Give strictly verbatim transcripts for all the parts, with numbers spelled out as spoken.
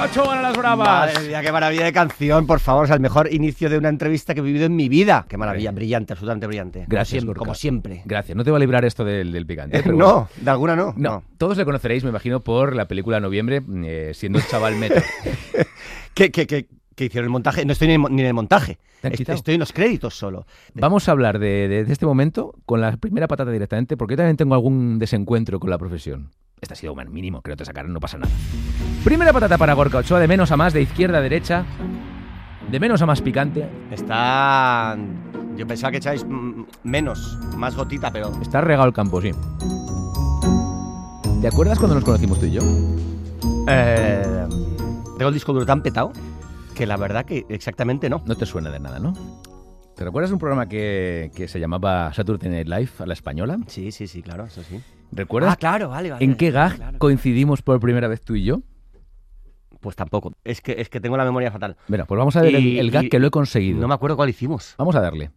Ochoa a las bravas. Madre mía, qué maravilla de canción, por favor. O sea, el mejor inicio de una entrevista que he vivido en mi vida. Qué maravilla, brillante, absolutamente brillante. Gracias, como, como siempre. Gracias. No te va a librar esto del, del picante. Pero no, bueno. de alguna no, no. no. Todos le conoceréis, me imagino, por la película Noviembre, eh, siendo el chaval metro. ¿Qué, qué, qué, qué hicieron el montaje? No estoy ni en, ni en el montaje. Est- estoy en los créditos solo. Vamos a hablar de, de, de este momento con la primera patata directamente, porque yo también tengo algún desencuentro con la profesión. Este ha sido un mínimo, que no te sacaron, no pasa nada. Primera patata para Gorka Ochoa, de menos a más, de izquierda a derecha, de menos a más picante. Está... Yo pensaba que echáis menos, más gotita, pero... Está regado el campo, sí. ¿Te acuerdas cuando nos conocimos tú y yo? Eh, tengo el disco duro tan petado que la verdad que exactamente no. No te suena de nada, ¿no? ¿Te recuerdas un programa que, que se llamaba Saturday Night Live a la española? Sí, sí, sí, claro, eso sí. ¿Recuerdas? Ah, claro, vale, vale. ¿En qué gag claro. coincidimos por primera vez tú y yo? Pues tampoco. Es que, es que tengo la memoria fatal. Mira, pues vamos a ver y, el, el gag y, que lo he conseguido. No me acuerdo cuál hicimos. Vamos a darle.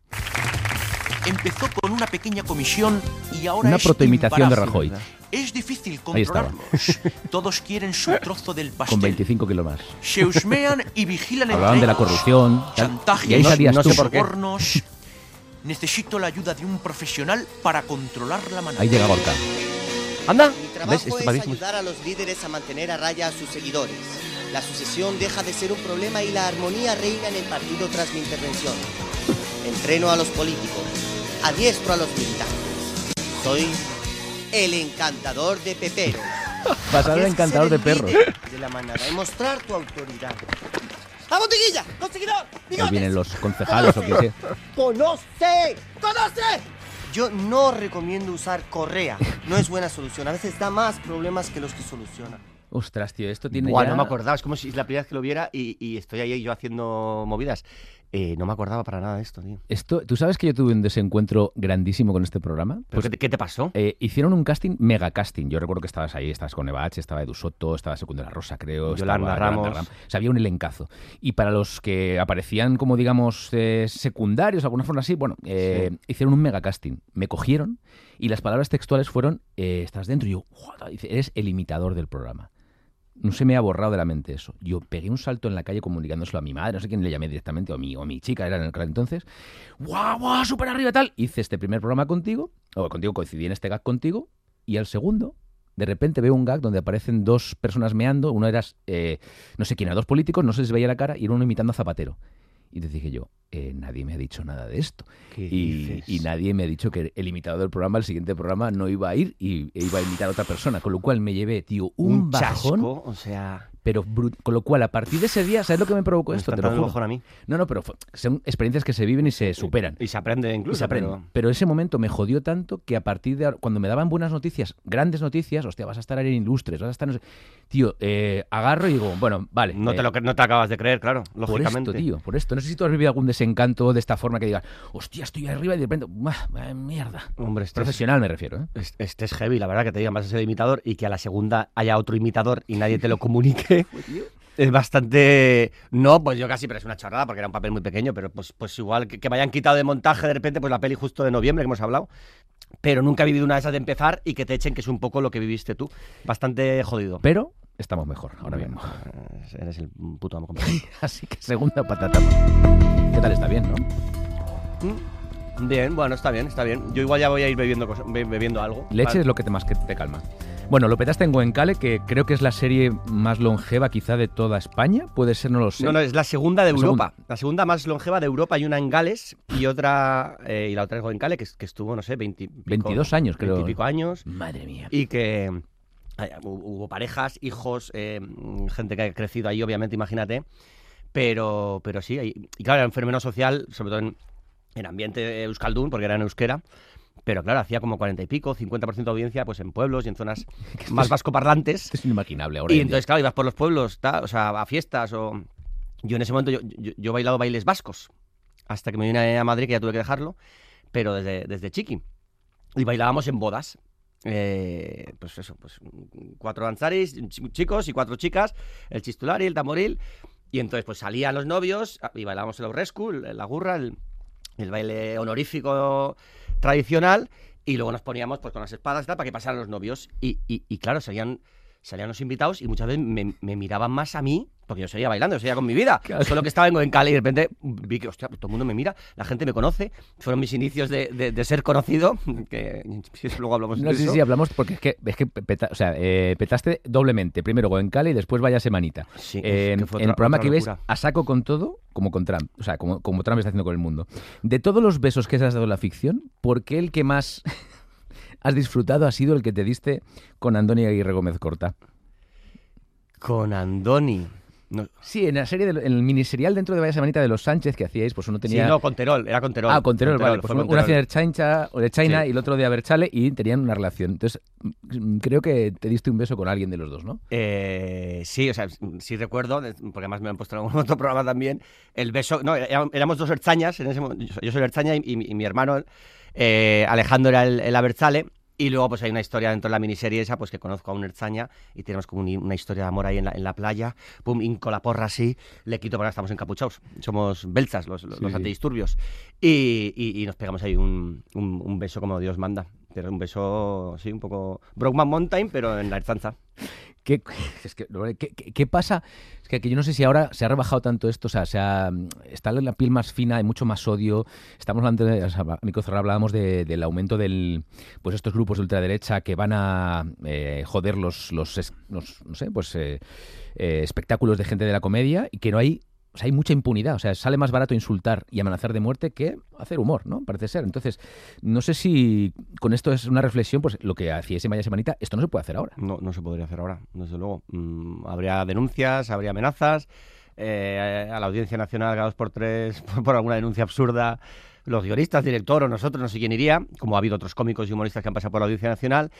Empezó con una pequeña comisión y ahora una es protoimitación de imparável. Rajoy. Es difícil controlarlos. Todos quieren su trozo del pastel. Con veinticinco kilos más. Se husmean y vigilan Hablaban de la corrupción. chantajes, y ahí salías no tú. sé por qué. sobornos. Necesito la ayuda de un profesional para controlar la manada. Ahí llega Gorka. ¡Anda! Mi trabajo ¿Ves? Este es padrísimo. ayudar a los líderes a mantener a raya a sus seguidores. La sucesión deja de ser un problema y la armonía reina en el partido tras mi intervención. Entreno a los políticos, adiestro a los militantes. Soy el encantador de peperos. Pasar el Tienes que encantador ser de el perros. líder de la manada y mostrar tu autoridad. ¡A botiguilla! ¡Conseguidor! Ahí ¡Bigotes! vienen los concejales o qué sé. ¡Conoce! ¡Conoce! Yo no recomiendo usar correa. No es buena solución. A veces da más problemas que los que soluciona. Ostras, tío, esto tiene Buah, ya... no me acordaba. Es como si es la primera vez que lo viera y, y estoy ahí yo haciendo movidas. Eh, no me acordaba para nada de esto, tío. Esto, ¿tú sabes que yo tuve un desencuentro grandísimo con este programa? ¿Pero Pues, qué, te, ¿Qué te pasó? eh, hicieron un casting, mega casting. Yo recuerdo que estabas ahí, estabas con Eva H, estaba Edu Soto, estaba Secundo de la Rosa, creo. Yolanda estaba Ramos. Ram- O sea, había un elencazo. Y para los que aparecían como, digamos, eh, secundarios, de alguna forma así, bueno, eh, Sí. hicieron un mega casting. Me cogieron y las palabras textuales fueron, eh, estás dentro. Y yo, "Joder", dice, eres el imitador del programa. No se me ha borrado de la mente eso. Yo pegué un salto en la calle comunicándoselo a mi madre, no sé quién le llamé directamente, o mi, o mi chica era en el entonces. ¡Guau, guau, súper arriba tal! Hice este primer programa contigo, o contigo coincidí en este gag contigo, y al segundo, de repente veo un gag donde aparecen dos personas meando, uno era, eh, no sé quién era, dos políticos, no se les veía la cara, y era uno imitando a Zapatero. Y te dije yo, eh, nadie me ha dicho nada de esto. ¿Qué Y, dices? y nadie me ha dicho que el imitador del programa, el siguiente programa, no iba a ir y e iba a imitar a otra persona. Con lo cual me llevé, tío, un, Un bajón. chasco, o sea... Pero brut- con lo cual, a partir de ese día, ¿sabes lo que me provocó Me esto? está Te lo dando el juro. bajón a mí. No, no, pero fue- son experiencias que se viven y se superan. Y se aprende incluso. Y se aprende. pero- Pero... ese momento me jodió tanto que a partir de ahora, cuando me daban buenas noticias, grandes noticias, hostia, vas a estar en Ilustres, vas a estar... No sé, tío, eh, agarro y digo, bueno, vale. No, eh, te lo, que- no te acabas de creer, claro, por lógicamente. esto, tío, por esto. No sé si tú has vivido algún desencanto de esta forma que digas, hostia, estoy arriba y de repente, ¡buah, mierda! Hombre, este Profesional me refiero, ¿eh? es, este es heavy, la verdad, que te digan vas a ser imitador y que a la segunda haya otro imitador y nadie te lo comunique. Es bastante... No, pues yo casi, pero es una chorrada porque era un papel muy pequeño, pero pues, pues igual que, que me hayan quitado de montaje de repente pues la peli justo de noviembre que hemos hablado, pero nunca he vivido una de esas de empezar y que te echen, que es un poco lo que viviste tú. Bastante jodido. Pero estamos mejor ahora Bueno, mismo. pues, eres el puto amo completo. Así que segunda patata. ¿Qué tal? Está bien, ¿no? Mm, Bien, bueno, está bien, está bien. Yo igual ya voy a ir bebiendo, cosa- be- bebiendo algo. Leche Vale. es lo que te más que te calma. Bueno, lo petaste en Goenkale, que creo que es la serie más longeva quizá de toda España. Puede ser, no lo sé. No, no, es la segunda de La Europa. segunda. La segunda más longeva de Europa. Hay una en Gales y otra eh, y la otra es Goenkale, que, que estuvo, no sé, veinte, veintidós años, creo. veintipico años. Madre mía. Y que eh, hu- hubo parejas, hijos, eh, gente que ha crecido ahí, obviamente, imagínate. Pero, pero sí, hay- y claro, era un fenómeno social, sobre todo en, en ambiente euskaldun, porque era en euskera. Pero claro, hacía como cuarenta y pico, cincuenta por ciento de audiencia pues en pueblos y en zonas más vascoparlantes. Esto es inimaginable ahora. Y en día. entonces, claro, ibas por los pueblos, ta, o sea, a fiestas o... Yo en ese momento, yo, yo, yo he bailado bailes vascos, hasta que me vine a Madrid, que ya tuve que dejarlo, pero desde, desde chiqui. Y bailábamos en bodas. Eh, pues eso, pues cuatro danzaris, ch- chicos y cuatro chicas, el chistulari, el tamboril, y entonces pues salían los novios y bailábamos el aurrescu, la gurra, el, el baile honorífico tradicional, y luego nos poníamos pues con las espadas y tal, para que pasaran los novios. Y, y, y claro, salían salían los invitados y muchas veces me, me miraban más a mí, porque yo seguía bailando, yo seguía con mi vida. Claro. Solo que estaba en Goenkale y de repente vi que, hostia, todo el mundo me mira, la gente me conoce. Fueron mis inicios de, de, de ser conocido, que si eso luego hablamos No, de sí, eso. sí, hablamos porque es que, es que peta, o sea, eh, petaste doblemente. Primero Goenkale y después Vaya Semanita. Sí, Eh, que fue en el otra- programa otra que ves locura. a saco con todo, como con Trump. O sea, como, como Trump está haciendo con el mundo. De todos los besos que has dado en la ficción, ¿por qué el que más has disfrutado ha sido el que te diste con Andoni Aguirre Gómez Corta? Con Andoni. No, Sí, en la serie, del, en el miniserial dentro de Vaya Semanita de los Sánchez que hacíais, pues uno tenía... Sí, no, con Terol, era con Terol. Ah, con Terol, vale. Pues fue uno, con uno hacía Terol. de China, o de China Sí. y el otro de Aberchale y tenían una relación. Entonces, mm, creo que te diste un beso con alguien de los dos, ¿no? Eh, sí, o sea, sí recuerdo, porque además me han puesto en algún otro programa también, el beso, no, era- éramos dos erchañas, en ese momento, yo soy- yo soy erchaña y, y- y mi hermano eh, Alejandro era el, el Abertzale, y luego pues hay una historia dentro de la miniserie esa, pues que conozco a un erchaña y tenemos como un- una historia de amor ahí en la, en la playa, pum, hinco la porra así, le quito porque ahora estamos encapuchados, somos beltzas, los, los, Sí, los sí. antidisturbios, y, y- y nos pegamos ahí un, un, un beso como Dios manda, pero un beso, sí, un poco Brokeback Mountain, pero en la Erzanza. ¿Qué, es que, ¿qué, qué, qué pasa? Es que, que yo no sé si ahora se ha rebajado tanto esto, o sea, se ha, está la piel más fina, hay mucho más odio. Estamos hablando, de, o sea, a micro cerrado hablábamos de, del aumento del, pues estos grupos de ultraderecha que van a eh, joder los, los, es- los, no sé, pues eh, eh, espectáculos de gente de la comedia y que no hay, o sea, hay mucha impunidad. O sea, sale más barato insultar y amenazar de muerte que hacer humor, ¿no? Parece ser. Entonces, no sé si con esto es una reflexión, pues lo que hacía ese Vaya Semanita, esto no se puede hacer ahora. No, no se podría hacer ahora, desde luego. Mm, habría denuncias, habría amenazas. eh, a la Audiencia Nacional cada dos por tres por, por alguna denuncia absurda. Los guionistas, director o nosotros, no sé quién iría, como ha habido otros cómicos y humoristas que han pasado por la Audiencia Nacional.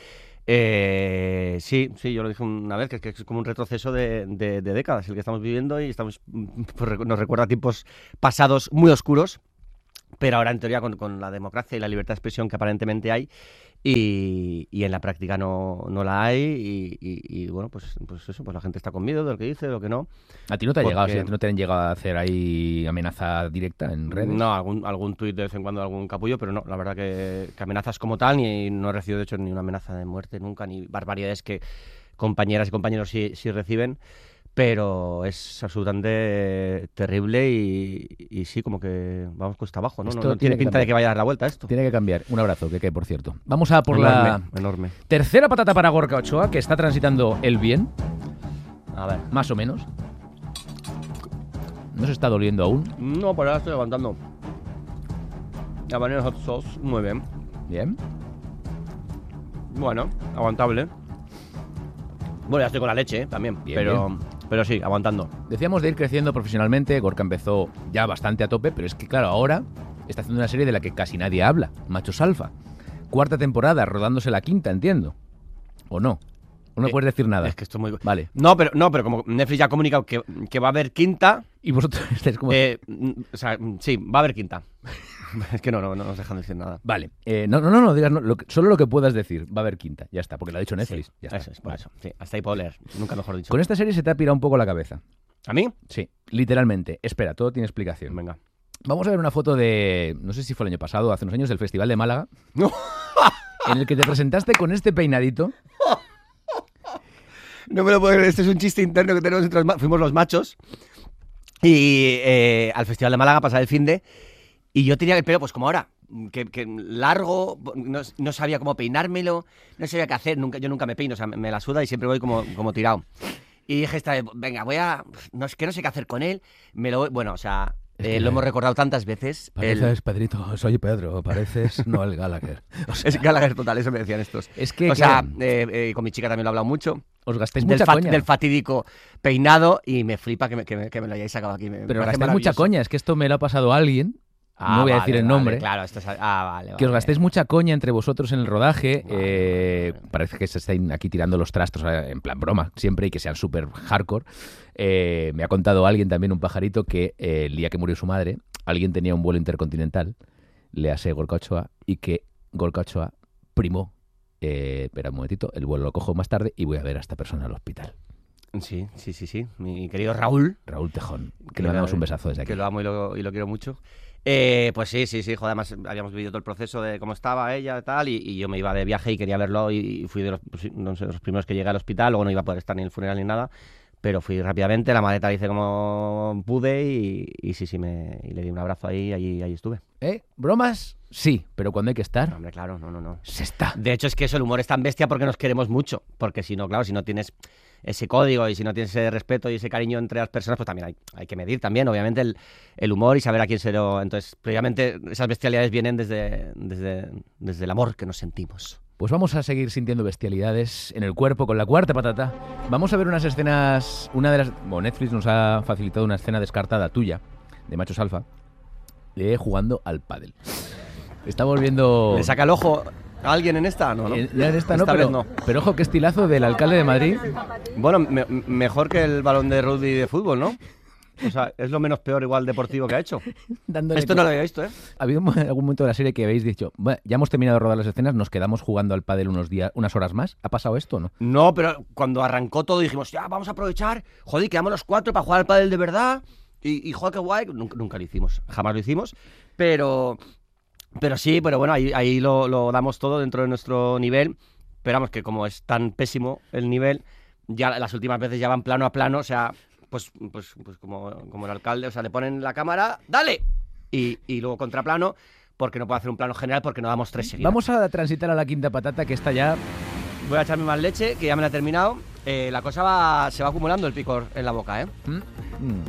Eh, sí, sí, yo lo dije una vez, que es, que es como un retroceso de, de- de décadas el que estamos viviendo y estamos mm, pues, recu- nos recuerda a tiempos pasados muy oscuros, pero ahora en teoría con, con la democracia y la libertad de expresión que aparentemente hay, y, y en la práctica no, no la hay, y, y- y, bueno, pues, pues eso, pues la gente está con miedo de lo que dice, de lo que no. ¿A ti no te ha Porque- llegado, sí? ¿A ti no te han llegado a hacer ahí amenaza directa en redes? No, algún, algún tuit de vez en cuando, algún capullo, pero no, la verdad que, que amenazas como tal, ni no he recibido de hecho ni una amenaza de muerte nunca, ni barbaridades que compañeras y compañeros sí, sí reciben, pero es absolutamente terrible y, y sí, como que vamos cuesta abajo, ¿no? Esto No, no tiene tiene que pinta de cambiar. que vaya a dar la vuelta esto. Tiene que cambiar. Un abrazo, que que por cierto. Vamos a por enorme, la enorme. tercera patata para Gorka Ochoa, que está transitando el bien, A ver. más o menos. No se está doliendo aún. No, por ahora estoy aguantando. La banana hot sauce, muy bien. Bien. Bueno, aguantable. Bueno, ya estoy con la leche, ¿eh? También. Bien, pero, pero sí, aguantando. Decíamos de ir creciendo profesionalmente. Gorka empezó ya bastante a tope, pero es que, claro, ahora está haciendo una serie de la que casi nadie habla. Machos Alfa. Cuarta temporada, rodándose la quinta, entiendo. ¿O no? ¿O no Eh, puedes decir nada? Es que estoy muy... Vale. No, pero, no, pero como Netflix ya ha comunicado que, que va a haber quinta, Y vosotros estáis como... eh, mm, o sea, mm, sí, va a haber quinta. Es que no, no, no nos dejan decir nada. Vale. Eh, no, no, no, no digas no, lo que- solo lo que puedas decir. Va a haber quinta. Ya está, porque lo ha dicho Netflix. Sí, ya está. eso es, por Vale. eso. Sí, hasta ahí puedo leer, nunca mejor dicho. Con esta serie se te ha pirado un poco la cabeza. ¿A mí? Sí, literalmente. Espera, todo tiene explicación. Venga. Vamos a ver una foto de, no sé si fue el año pasado, hace unos años, del Festival de Málaga, No. en el que te presentaste con este peinadito. No me lo puedo creer, este es un chiste interno que tenemos entre los ma- fuimos los machos y eh, al Festival de Málaga a pasar el finde y yo tenía el pelo pues como ahora, que, que largo, no, no sabía cómo peinármelo, no sabía qué hacer, nunca, yo nunca me peino, o sea, me, me la suda y siempre voy como, como tirado. Y dije esta vez, venga, voy a, no es que no sé qué hacer con él, me lo voy, bueno, o sea, Es eh, que lo le- hemos recordado tantas veces. el- Pedrito, soy Pedro, pareces no el Gallagher. O sea, es Gallagher total, eso me decían estos. es que, O sea, claro, eh, eh, con mi chica también lo he hablado mucho. os gastáis Del, mucha fat- coña. del fatídico peinado y me flipa que me, que me, que me lo hayáis sacado aquí. Me, me Pero os parece gastáis mucha maravilloso. coña, es que esto me lo ha pasado a alguien, Ah, no voy a vale, decir el vale, nombre, claro, esto es... Ah, vale, que os vale. gastéis mucha coña entre vosotros en el rodaje. Vale, eh, vale, vale. Parece que se estén aquí tirando los trastos eh, en plan broma siempre y que sean súper hardcore. Eh, me ha contado alguien también, un pajarito, que eh, el día que murió su madre, alguien tenía un vuelo intercontinental, le hace Gorka Ochoa, y que Gorka Ochoa primó, eh, espera un momentito, el vuelo lo cojo más tarde y voy a ver a esta persona al hospital. Sí, sí, sí, sí. Mi querido Raúl, Raúl Tejón, que Que le mandamos lo- un besazo desde aquí. que lo amo y lo, y lo quiero mucho. Eh, pues sí, sí, sí, joder, además habíamos vivido todo el proceso de cómo estaba ella y tal, y, y yo me iba de viaje y quería verlo y, y fui de los, pues, no sé, de los primeros que llegué al hospital, luego no iba a poder estar ni en el funeral ni nada, pero fui rápidamente, la maleta la hice como pude y, y sí, sí, me, y le di un abrazo ahí y allí, allí estuve. ¿Eh? ¿Bromas? Sí, pero cuando hay que estar, No, hombre, claro, no, no, no. se está. De hecho, es que eso, el humor es tan bestia porque nos queremos mucho. Porque si no, claro, si no tienes ese código y si no tienes ese respeto y ese cariño entre las personas, pues también hay, hay que medir también, obviamente, el, el humor y saber a quién se lo... Entonces, previamente, esas bestialidades vienen desde, desde, desde el amor que nos sentimos. Pues vamos a seguir sintiendo bestialidades en el cuerpo con la cuarta patata. Vamos a ver unas escenas... Una de las... Bueno, Netflix nos ha facilitado una escena descartada tuya, de Machos Alfa, de jugando al pádel. Estamos viendo... ¿Le saca el ojo a alguien en esta? No, ¿no? Eh, ya en esta no, Esta pero, vez no. pero ojo, qué estilazo del alcalde de Madrid. Bueno, me- mejor que el balón de rugby de fútbol, ¿no? O sea, es lo menos peor igual deportivo que ha hecho. Dándole Esto no lo había visto, ¿eh? ¿Ha habido un- algún momento de la serie que habéis dicho, "Bueno, ya hemos terminado de rodar las escenas, nos quedamos jugando al pádel unos días, unas horas más"? ¿Ha pasado esto o no? No, pero cuando arrancó todo dijimos, ya, vamos a aprovechar, joder, quedamos los cuatro para jugar al pádel de verdad. Y, y joder, qué guay. Nunca, nunca lo hicimos, jamás lo hicimos. Pero, pero sí, pero bueno, ahí, ahí lo, lo damos todo dentro de nuestro nivel. Pero vamos, que como es tan pésimo el nivel, ya las últimas veces ya van plano a plano, o sea, pues, pues, pues como, como el alcalde, o sea, le ponen la cámara, ¡dale! Y, y luego contraplano, porque no puedo hacer un plano general porque no damos tres seguidas. Vamos a transitar a la quinta patata, que está ya... Voy a echarme más leche, que ya me la he terminado. Eh, la cosa va, se va acumulando el picor en la boca, ¿eh? ¿Mm? Mm.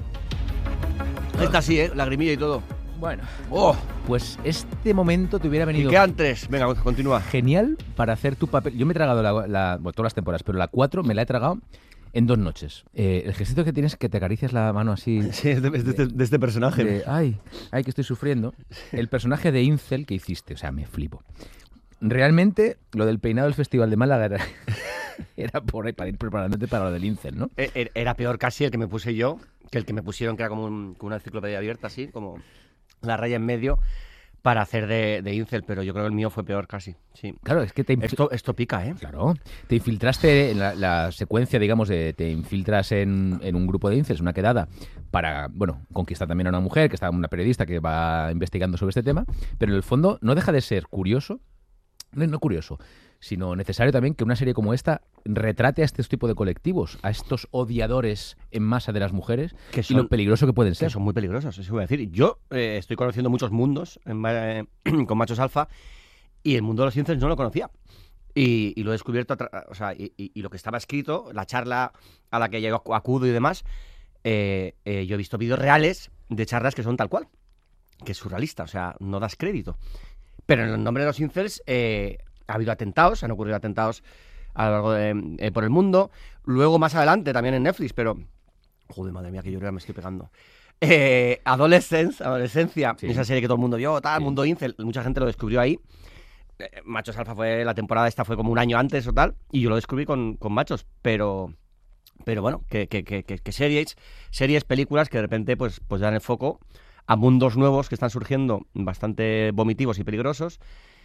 Esta sí, ¿eh? Lagrimilla y todo. Bueno, ¡Oh! pues este momento te hubiera ¿Y venido quedan tres? Venga, continúa. genial para hacer tu papel. Yo me he tragado la, la- bueno, todas las temporadas, pero la cuatro me la he tragado en dos noches. Eh, el gestito que tienes es que te acaricias la mano así... Sí, es de, es de este, de este personaje. de, ay, ay, que estoy sufriendo. El personaje de Incel que hiciste, o sea, me flipo. Realmente, lo del peinado del Festival de Málaga era, era por ahí, para ir preparándote para lo del Incel, ¿no? E- e- Era peor casi el que me puse yo que el que me pusieron, que era como, un- como una enciclopedia abierta, así, como la raya en medio, para hacer de, de incel, pero yo creo que el mío fue peor casi, sí. Claro, es que te... inf- Esto, esto pica, ¿eh? Claro, te infiltraste en la, la secuencia, digamos, de te infiltras en, en un grupo de incels, una quedada, para, bueno, conquistar también a una mujer, que está una periodista que va investigando sobre este tema, pero en el fondo no deja de ser curioso, no, no curioso, sino necesario también que una serie como esta retrate a este tipo de colectivos, a estos odiadores en masa de las mujeres Que y son- lo peligroso que pueden Que ser. son muy peligrosos, eso voy a decir. Yo eh, estoy conociendo muchos mundos en ma- eh, con Machos Alfa y el mundo de los incels no lo conocía. Y, y lo he descubierto, a tra- o sea, y, y- y lo que estaba escrito, la charla a la que yo acu- acudo y demás, eh, eh, yo he visto vídeos reales de charlas que son tal cual, que es surrealista, o sea, no das crédito. Pero en el nombre de los incels eh, ha habido atentados, han ocurrido atentados a lo largo de, eh, por el mundo. Luego, más adelante, también en Netflix, pero... Joder, madre mía, que yo ya me estoy pegando. Eh, Adolescence, Adolescencia, Sí. esa serie que todo el mundo vio, tal, Sí. mundo incel, mucha gente lo descubrió ahí. Eh, Machos Alfa fue, la temporada esta fue como un año antes o tal, y yo lo descubrí con, con Machos, pero... Pero bueno, que, que, que, que, que series, series, películas que de repente pues, pues dan el foco a mundos nuevos que están surgiendo bastante vomitivos y peligrosos.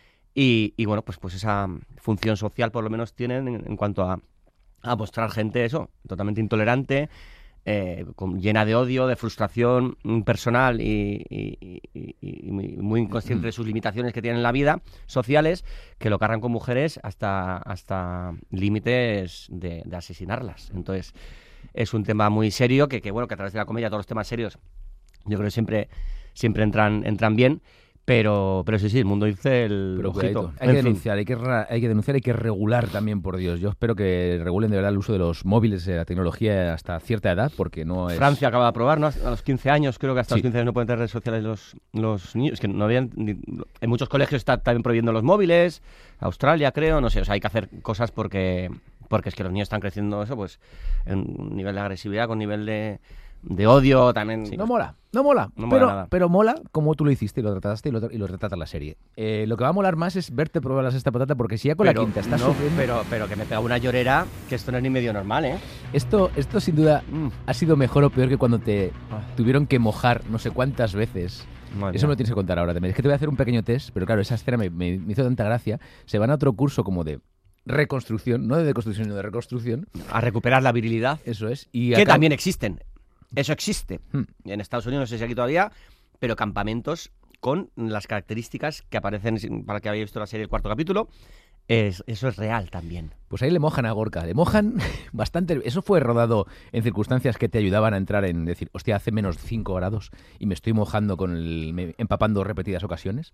Y, y bueno, pues, pues esa función social por lo menos tienen en, en cuanto a, a mostrar gente eso, totalmente intolerante, eh, con- llena de odio, de frustración mm, personal y, y- y- y muy, muy inconsciente de sus limitaciones que tienen en la vida, sociales, que lo cargan con mujeres hasta, hasta límites de, de asesinarlas. Entonces, es un tema muy serio que, que, bueno, que a través de la comedia todos los temas serios yo creo que siempre, siempre entran, entran bien. Pero, pero sí, sí, el mundo dice el Pero ojito. cuidadito, hay En que fin. denunciar, hay que, ra- hay que denunciar, hay que regular también, por Dios. Yo espero que regulen de verdad el uso de los móviles, de la tecnología hasta cierta edad, porque no es... Francia acaba de aprobar, ¿no? A los quince años, creo que hasta Sí. los quince años no pueden tener redes sociales los, los niños. Es que no habían... ni- en muchos colegios está también prohibiendo los móviles. Australia, creo, no sé. O sea, hay que hacer cosas porque, porque es que los niños están creciendo eso, pues, en un nivel de agresividad, con nivel de, de odio también. No mola, no mola, No mola pero, nada. pero mola como tú lo hiciste y lo trataste y lo, tra- y lo retrata la serie. Eh, lo que va a molar más es verte probar la sexta patata, porque si ya con pero, la quinta estás no, sufriendo... pero, pero que me pega una llorera, que esto no es ni medio normal, ¿eh? Esto, esto sin duda Mm. ha sido mejor o peor que cuando te Ah. tuvieron que mojar no sé cuántas veces. Madre Eso me mía. lo tienes que contar ahora también. Es que te voy a hacer un pequeño test, pero claro, esa escena me, me- me hizo tanta gracia. Se van a otro curso como de reconstrucción, no de deconstrucción, sino de reconstrucción. A recuperar la virilidad. Eso es. Y Que acá- también existen. Eso existe. Hmm. En Estados Unidos, no sé si aquí todavía, pero campamentos con las características que aparecen, para que habéis visto la serie el cuarto capítulo. Es, eso es real también. Pues ahí le mojan a Gorka, le mojan bastante. Eso fue rodado en circunstancias que te ayudaban a entrar en decir, hostia, hace menos cinco grados y me estoy mojando con el, me, empapando repetidas ocasiones.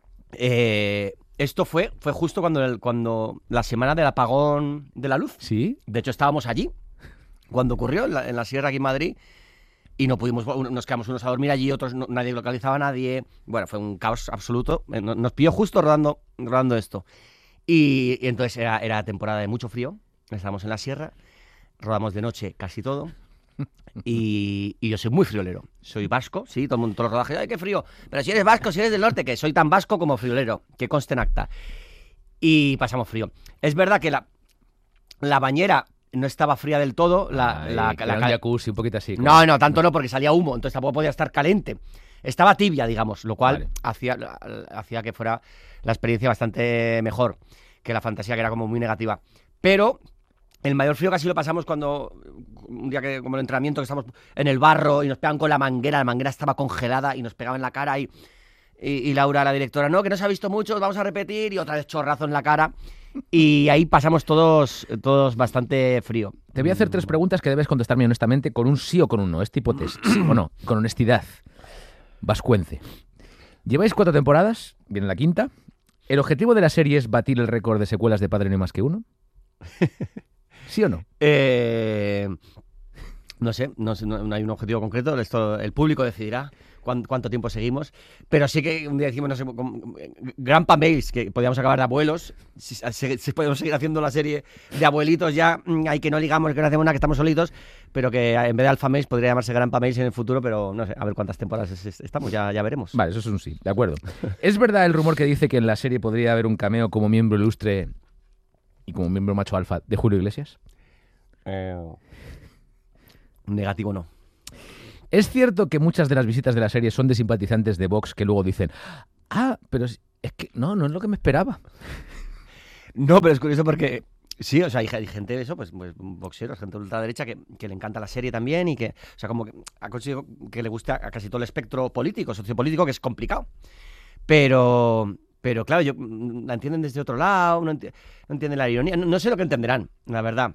Eh, esto fue, fue justo cuando, el, cuando la semana del apagón de la luz. Sí. De hecho, estábamos allí cuando ocurrió en la, en la sierra aquí en Madrid. Y no pudimos, nos quedamos unos a dormir allí, otros no, nadie localizaba a nadie. Bueno, fue un caos absoluto. Nos pilló justo rodando, rodando esto. Y, y entonces era, era temporada de mucho frío. Estábamos en la sierra, rodamos de noche casi todo. Y, y yo soy muy friolero. Soy vasco, sí, todo el mundo, todos los rodajes, ¡ay, qué frío! Pero si eres vasco, si eres del norte, que soy tan vasco como friolero, que conste en acta. Y pasamos frío. Es verdad que la, la bañera no estaba fría del todo. La, Ay, la, que la, era un jacuzzi, un poquito así. Como... No, no, tanto no, porque salía humo, entonces tampoco podía estar caliente. Estaba tibia, digamos, lo cual Vale. hacía, hacía que fuera la experiencia bastante mejor que la fantasía, que era como muy negativa. Pero el mayor frío casi lo pasamos cuando, un día que como el entrenamiento, que estamos en el barro y nos pegan con la manguera, la manguera estaba congelada y nos pegaba en la cara y, y, y Laura, la directora, no, que no se ha visto mucho, vamos a repetir, y otra vez chorrazo en la cara. Y ahí pasamos todos, todos bastante frío. Te voy a hacer tres preguntas que debes contestarme honestamente con un sí o con un no. Es tipo test, sí o no, con honestidad. Vascuence. Lleváis cuatro temporadas, viene la quinta. ¿El objetivo de la serie es batir el récord de secuelas de Padre No hay más que uno? ¿Sí o no? Eh, no sé, no, sé, no, no hay un objetivo concreto, esto el público decidirá cuánto, cuánto tiempo seguimos, pero sí que un día decimos, no sé, con Grandpa Mails, que podíamos acabar de abuelos, si, si, si podemos seguir haciendo la serie de abuelitos ya, hay que no ligamos, que no hacemos nada, que estamos solitos, pero que en vez de Alpha Mails podría llamarse Grandpa Mails en el futuro, pero no sé, a ver cuántas temporadas estamos, ya, ya veremos. Vale, eso es un sí, de acuerdo. ¿Es verdad el rumor que dice que en la serie podría haber un cameo como miembro ilustre y como miembro macho alfa de Julio Iglesias? Eh, negativo no. ¿Es cierto que muchas de las visitas de la serie son de simpatizantes de Vox que luego dicen, ah, pero es, es que no, no es lo que me esperaba? No, pero es curioso porque sí, o sea, hay, hay gente, eso, pues, pues boxeros, gente de ultraderecha que, que le encanta la serie también y que, o sea, como que ha conseguido que le guste a, a casi todo el espectro político, sociopolítico, que es complicado. Pero, pero claro, yo, la entienden desde otro lado, no, enti- no entienden la ironía, no, no sé lo que entenderán, la verdad.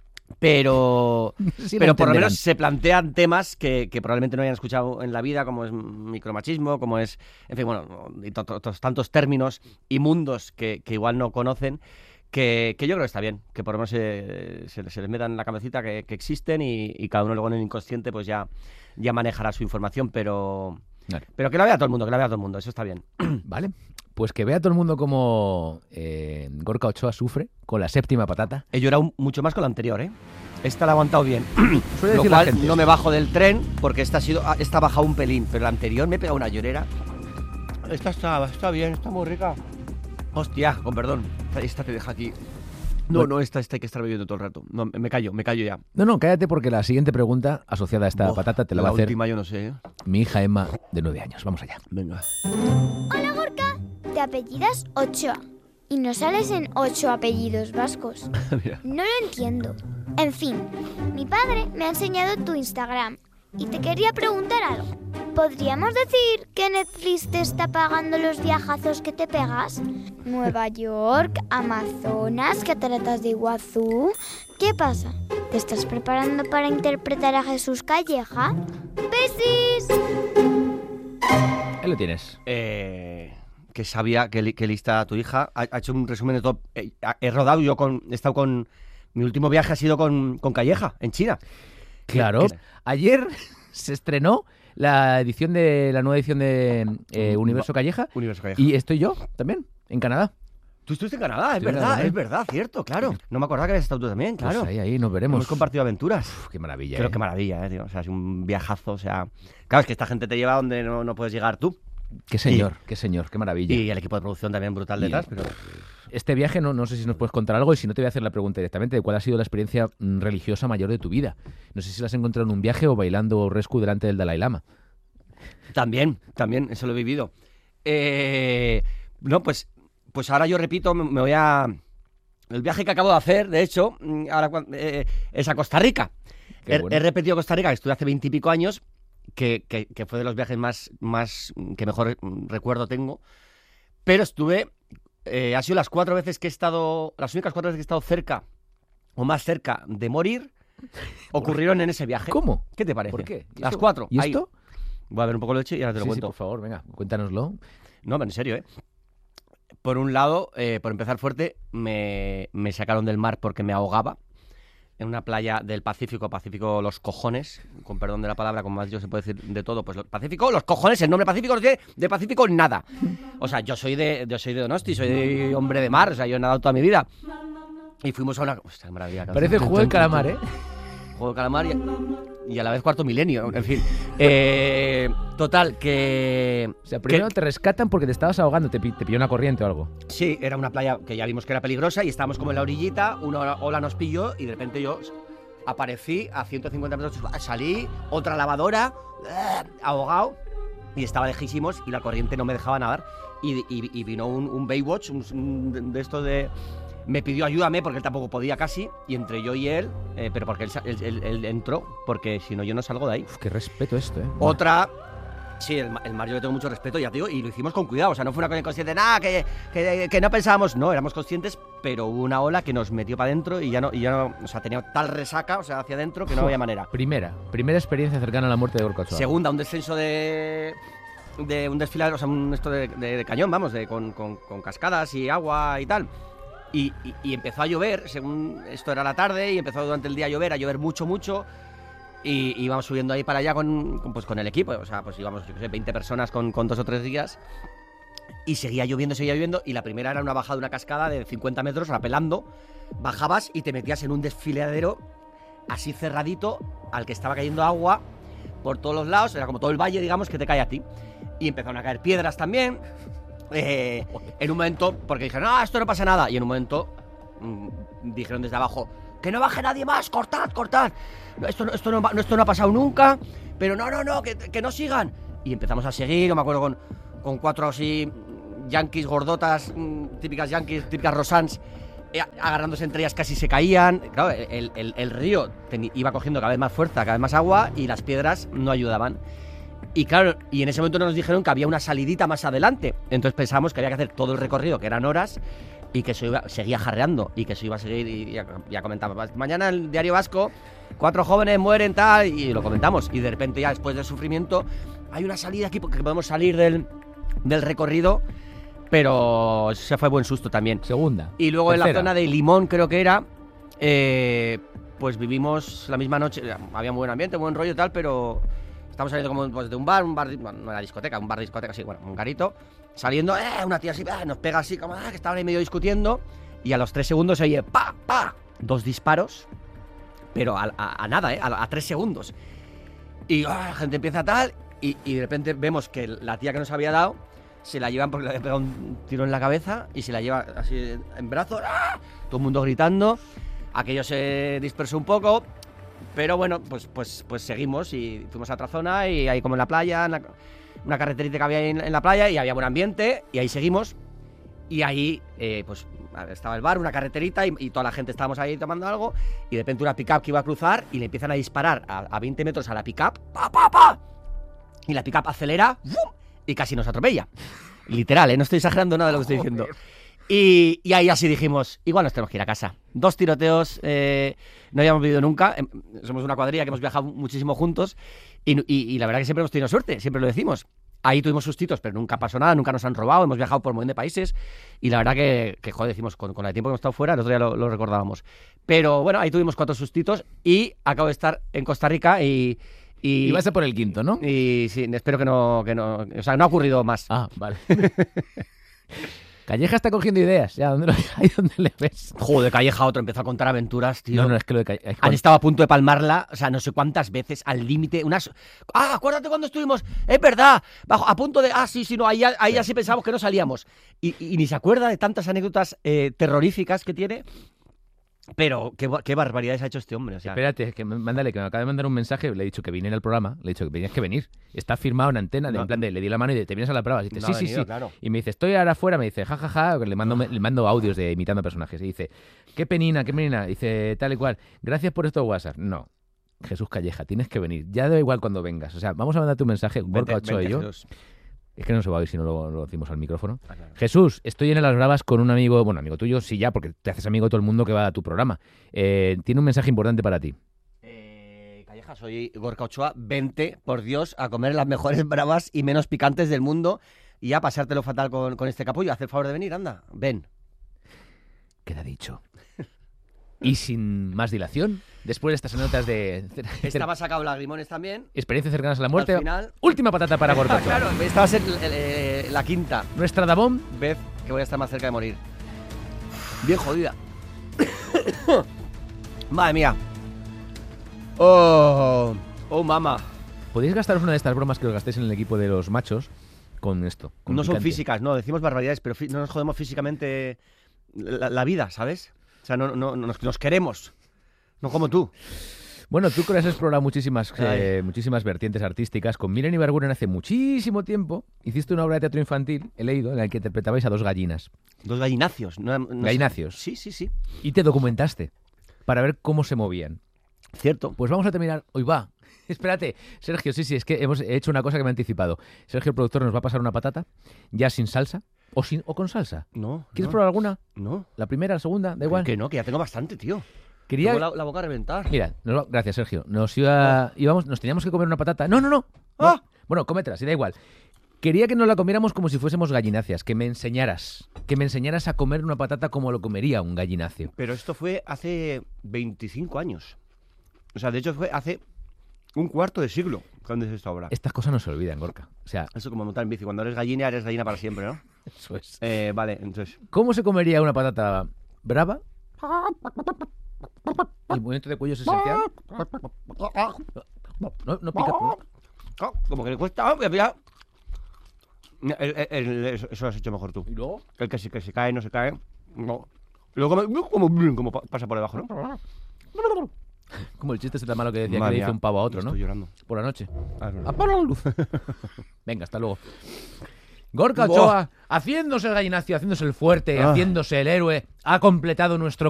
Pero, Sí, pero lo por lo entenderán. menos se plantean temas que, que probablemente no hayan escuchado en la vida, como es micromachismo, como es, en fin, bueno, y to- to- otros tantos términos y mundos que, que igual no conocen, que, que yo creo que está bien, que por lo menos se, se, se les metan en la cabecita que, que existen y, y cada uno luego en el inconsciente pues ya, ya manejará su información, pero, Vale. pero que la vea todo el mundo, que la vea todo el mundo, eso está bien. Vale, pues que vea todo el mundo como eh, Gorka Ochoa sufre con la séptima patata. He llorado mucho más con la anterior, ¿eh? Esta la he aguantado bien. Suele Lo decir la cual gente. no me bajo del tren porque esta ha sido, esta ha bajado un pelín, pero la anterior me he pegado una llorera. Esta está, está bien, está muy rica. Hostia, con perdón. Esta te deja aquí. No, Bueno. no, esta, esta hay que estar bebiendo todo el rato. No, me callo, me callo ya. No, no, cállate porque la siguiente pregunta asociada a esta Uf, patata te la, la va a hacer última yo no sé, ¿eh? mi hija Emma de nueve años. Vamos allá. Venga. Hola Gorka, te apellidas Ochoa y no sales en ocho apellidos vascos. Mira. No lo entiendo. En fin, mi padre me ha enseñado tu Instagram y te quería preguntar algo. ¿Podríamos decir que Netflix te está pagando los viajazos que te pegas? Nueva York, Amazonas, Cataratas de Iguazú. ¿Qué pasa? ¿Te estás preparando para interpretar a Jesús Calleja? ¡Besis! Ahí lo tienes. Eh, que sabía que, li- que lista tu hija. Ha, ha hecho un resumen de todo. Eh, he rodado yo con. He estado con. Mi último viaje ha sido con, con Calleja, en China. Claro. que- Ayer se estrenó la edición de la nueva edición de eh, Universo Calleja Universo Calleja. y estoy yo también en Canadá. Tú estuviste en Canadá, es Estuve en verdad, Canadá, ¿eh? es verdad, cierto, claro. No me acordaba que habías estado tú también, claro. Pues ahí, ahí nos veremos. Hemos compartido aventuras. Uf, qué maravilla. Pero eh. qué maravilla, ¿eh, tío? O sea, es un viajazo, o sea... Claro, es que esta gente te lleva donde no, no puedes llegar tú. Qué señor, qué señor, qué maravilla. Y el equipo de producción también brutal Y- detrás, pero... Este viaje, no, no sé si nos puedes contar algo y si no te voy a hacer la pregunta directamente de cuál ha sido la experiencia mm, religiosa mayor de tu vida. No sé si la has encontrado en un viaje o bailando rescue delante del Dalai Lama. También, también, eso lo he vivido. Eh, no, pues, pues ahora yo repito, me, me voy a... El viaje que acabo de hacer, de hecho, mm, ahora cuan- eh, es a Costa Rica. Qué He, bueno. he repetido Costa Rica, que estuve hace veintipico años, que, que, que fue de los viajes más, más que mejor recuerdo tengo. Pero estuve, eh, ha sido las cuatro veces que he estado, las únicas cuatro veces que he estado cerca o más cerca de morir, ocurrieron en ese viaje. ¿Cómo? ¿Qué te parece? ¿Por qué? ¿Y Las esto? cuatro. ¿Y Ahí. esto? Voy a ver un poco de leche y ahora te lo Sí, sí, cuento. por favor, venga, cuéntanoslo. No, pero en serio, ¿eh? Por un lado, eh, por empezar fuerte, me, me sacaron del mar porque me ahogaba en una playa del Pacífico, Pacífico los cojones, con perdón de la palabra, como has dicho, se puede decir de todo, pues los Pacífico, los cojones, el nombre Pacífico no tiene de Pacífico nada. O sea, yo soy de yo soy de Donosti, soy de hombre de mar, o sea, yo he nadado toda mi vida. Y fuimos a una... Hostia, qué maravilla. Parece juego de calamar, ¿eh? Juego de calamar y, y a la vez cuarto milenio, en fin. Eh, total, que... O sea, primero que- te rescatan porque te estabas ahogando, te, pi- te pilló una corriente o algo. Sí, era una playa que ya vimos que era peligrosa y estábamos como en la orillita, una ola nos pilló y de repente yo aparecí a ciento cincuenta metros, salí, otra lavadora, ¡eh! ahogado, y estaba lejísimos y la corriente no me dejaba nadar. Y, y- y vino un, un Baywatch, un, un de estos de... Me pidió ayúdame porque él tampoco podía casi, y entre yo y él, eh, pero porque él, sa- él- él- él entró, porque si no yo no salgo de ahí. Uf, qué respeto esto, ¿eh? Otra... Sí, el, ma- el mar yo le tengo mucho respeto, ya te digo, y lo hicimos con cuidado. O sea, no fue una cosa inconsciente, nada, que, que, que no pensábamos. No, éramos conscientes, pero hubo una ola que nos metió para adentro y ya no, y ya no, o sea, tenía tal resaca, o sea, hacia adentro, que no había manera. Primera, primera experiencia cercana a la muerte de Gorka Ochoa. Segunda, un descenso de... de un desfilar, o sea, un esto de, de- de cañón, vamos, de, con, con- con cascadas y agua y tal. Y, y- y empezó a llover, según esto era la tarde, y empezó durante el día a llover, a llover mucho, mucho. Y íbamos subiendo ahí para allá con, con, pues, con el equipo, o sea, pues íbamos, yo qué sé, veinte personas con, con dos o tres guías. Y seguía lloviendo, seguía lloviendo, y la primera era una bajada de una cascada de cincuenta metros, rapelando. Bajabas y te metías en un desfiladero así cerradito, al que estaba cayendo agua por todos los lados, era como todo el valle, digamos, que te cae a ti. Y empezaron a caer piedras también. Eh, en un momento, porque dijeron, no, esto no pasa nada. Y en un momento mmm, dijeron desde abajo, que no baje nadie más, cortad, cortad. No, esto, no, esto, no, no- esto no ha pasado nunca, pero no, no, no, que, que no sigan. Y empezamos a seguir, yo me acuerdo con, con cuatro así, yanquis gordotas, mm, típicas yanquis, típicas rosans, eh, agarrándose entre ellas casi se caían. Claro, el, el- el río teni- iba cogiendo cada vez más fuerza, cada vez más agua, y las piedras no ayudaban. Y claro, y en ese momento nos dijeron que había una salidita más adelante. Entonces pensamos que había que hacer todo el recorrido, que eran horas, y que eso iba, seguía jarreando, y que eso iba a seguir, y ya, ya comentaba. Mañana el Diario Vasco, cuatro jóvenes mueren, tal, y lo comentamos. Y de repente ya después del sufrimiento, hay una salida aquí porque podemos salir del, del recorrido, pero se fue buen susto también. Segunda. Y luego en la Tercera. zona de Limón, creo que era, eh, pues vivimos la misma noche. Había un buen ambiente, buen rollo y tal, pero estamos saliendo como pues, de un bar, un bar, bueno, no era discoteca, un bar discoteca, sí, bueno, un garito. Saliendo, eh, una tía así, eh, nos pega así, como ah, que estaban ahí medio discutiendo. Y a los tres segundos se oye, pa, pa, dos disparos, pero a, a- a nada, eh, a, a tres segundos. Y ah, la gente empieza tal, y, y de repente vemos que la tía que nos había dado se la llevan porque le había pegado un tiro en la cabeza y se la lleva así en brazos, ¡ah! Todo el mundo gritando. Aquello se dispersó un poco, pero bueno, pues, pues, pues seguimos y fuimos a otra zona y ahí como en la playa, en la- una carreterita que había ahí en, en la playa y había buen ambiente y ahí seguimos. Y ahí, eh, pues estaba el bar, una carreterita y, y toda la gente estábamos ahí tomando algo y de repente una pick-up que iba a cruzar y le empiezan a disparar a, a veinte metros a la pick-up, ¡pa, pa, pa! Y la pick-up acelera, ¡fum! Y casi nos atropella. Literal, ¿eh? No estoy exagerando nada de lo que estoy diciendo. Y, y ahí así dijimos, igual nos tenemos que ir a casa. Dos tiroteos, eh, no habíamos vivido nunca. em, Somos una cuadrilla que hemos viajado muchísimo juntos. Y, y- y la verdad que siempre hemos tenido suerte, siempre lo decimos. Ahí tuvimos sustitos, pero nunca pasó nada, nunca nos han robado. Hemos viajado por un montón de países. Y la verdad que, que joder, decimos, con, con el tiempo que hemos estado fuera, el otro día lo, lo recordábamos. Pero bueno, ahí tuvimos cuatro sustitos. Y acabo de estar en Costa Rica y... Y, Y vas a por el quinto, ¿no? y sí, espero que no, que no... O sea, no ha ocurrido más. Ah, vale. Calleja está cogiendo ideas. Ya, ¿dónde lo, ahí donde le ves? Joder, Calleja otro empezó a contar aventuras, tío. No, no, es que lo de Calleja. Han estado a punto de palmarla, o sea, no sé cuántas veces, al límite, unas... Ah, acuérdate cuando estuvimos, es verdad, bajo, a punto de... Ah, sí, sí, no, ahí, ya- ahí ya sí pensábamos que no salíamos. Y, y ni se acuerda de tantas anécdotas eh, terroríficas que tiene, pero qué, ba- qué barbaridades ha hecho este hombre, o sea... Espérate, que me- mándale, que me acaba de mandar un mensaje, le he dicho que viniera al programa, le he dicho que tenías que venir. Está firmado en antena, de, No. en plan de, le di la mano y de, te vienes a la prueba. Y dice, No sí, ha sí, venido, sí. claro. Y me dice, estoy ahora afuera, me dice, jajaja, ja, ja. le, mando, le mando audios de imitando personajes. Y dice, qué penina, qué penina. Dice, tal y cual, gracias por estos WhatsApp. No. Jesús Calleja, tienes que venir. Ya da igual cuando vengas. O sea, vamos a mandar tu mensaje, Gorka Ochoa y yo. Jesús. Es que no se va a oír si no lo, lo decimos al micrófono. Ah, claro. Jesús, estoy en Las Bravas con un amigo, bueno, amigo tuyo, sí ya, porque te haces amigo de todo el mundo que va a tu programa. Eh, tiene un mensaje importante para ti. Eh, Calleja, soy Gorka Ochoa. Vente, por Dios, a comer las mejores bravas y menos picantes del mundo y a pasártelo fatal con, con este capullo. Haz el favor de venir, anda, ven. Queda dicho. Y sin más dilación, después de estas anécdotas de Estaba sacado lagrimones también. experiencias cercanas a la muerte, Al final- última patata para Gorka Ochoa. Claro, esta va a ser eh, la quinta Nuestra Dabón, vez que voy a estar más cerca de morir. Bien jodida. Madre mía. Oh, oh, mama. podéis gastaros una de estas bromas que os gastéis en el equipo de los machos con esto. Con No son picante. físicas, no, decimos barbaridades, pero fi- no nos jodemos físicamente la, la vida, ¿sabes? O sea, no, no, no- nos, nos queremos. No como tú. Bueno, tú que has explorado muchísimas, eh, muchísimas vertientes artísticas. Con Miren Ibarguren hace muchísimo tiempo hiciste una obra de teatro infantil, he leído, en la que interpretabais a dos gallinas. Dos gallinacios. No, no sé. Gallinacios. Sí, sí, sí. Y te documentaste para ver cómo se movían. Cierto. Pues vamos a terminar. Hoy va. Espérate, Sergio, sí, sí, es que hemos hecho una cosa que me ha anticipado. Sergio, el productor, nos va a pasar una patata, ya sin salsa, o sin o con salsa. No. ¿Quieres no, probar alguna? No. ¿La primera, la segunda? Da igual. Que no, que ya tengo bastante, tío. Quería... Tengo la, la boca a reventar. Mira, nos va- gracias, Sergio. Nos iba... íbamos... nos teníamos que comer una patata. No, no, no. No. ¡Ah! Bueno, cómetela, si da igual. Quería que nos la comiéramos como si fuésemos gallináceas, que me enseñaras, que me enseñaras a comer una patata como lo comería un gallináceo. Pero esto fue hace veinticinco años. O sea, de hecho fue hace un cuarto de siglo cuando es esta obra. Estas cosas no se olvidan, Gorka. O sea, Eso como montar en bici. Cuando eres gallina, eres gallina para siempre, ¿no? eso es. Eh, vale, entonces... ¿Cómo se comería una patata brava? El movimiento de cuello es esencial. No, no pica. no. Ah, como que le cuesta... ah, mira. El- el- el- eso, eso lo has hecho mejor tú. ¿Y luego? El que, se- que se cae, no se cae. No. Luego como, como, como pa- pasa por debajo, ¿no? Como el chiste ese tan malo que decía Madre que le dice mía, un pavo a otro, ¿no? Estoy llorando. Por la noche. Ah, es verdad. Apaga la luz. Venga, hasta luego. Gorka Buah. Ochoa, haciéndose el gallinacio, haciéndose el fuerte, Ah. haciéndose el héroe, ha completado nuestro